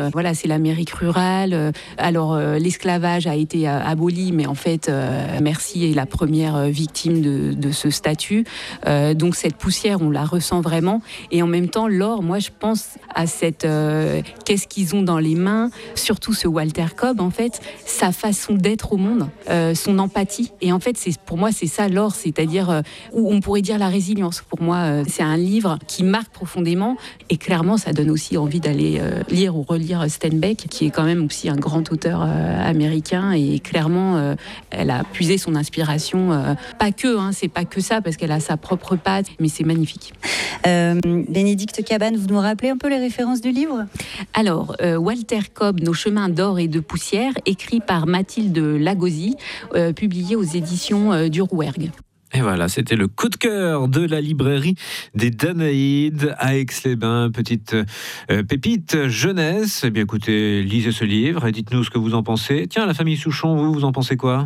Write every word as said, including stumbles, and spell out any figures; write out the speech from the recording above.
euh, voilà, c'est l'Amérique rurale. Euh, alors, euh, l'esclavage a été euh, aboli, mais en fait, euh, Mercy est la première euh, victime de, de ce statut. Euh, donc, cette poussière, on la ressent vraiment. Et en même temps, Laure, moi, je pense à cette... Euh, qu'est-ce qu'ils ont dans les mains, surtout ce Walter Cobb, en fait, sa façon d'être au monde, euh, son empathie. Et en fait, c'est, pour moi, c'est ça, Laure, c'est-à-dire, euh, où on pourrait dire la résilience. Pour moi, euh, c'est un livre qui marque profondément. Et clairement, ça donne aussi envie d'aller euh, lire ou relire Steinbeck, qui est quand même aussi un grand auteur euh, américain. Et clairement, euh, elle a puisé son inspiration. Euh, pas que, hein, c'est pas que ça, parce qu'elle a sa propre patte, mais c'est magnifique. Euh, Bénédicte Cabane, vous nous rappelez un peu les références du livre ? Alors, euh, Walter Cobb, Nos chemins d'or et de poussière, écrit par Mathilde Lagozzi, euh, publié aux éditions euh, du Rouergue. Et voilà, c'était le coup de cœur de la librairie des Danaïdes à Aix-les-Bains. Petite euh, pépite jeunesse. Eh bien écoutez, lisez ce livre et dites-nous ce que vous en pensez. Tiens, la famille Souchon, vous, vous en pensez quoi ?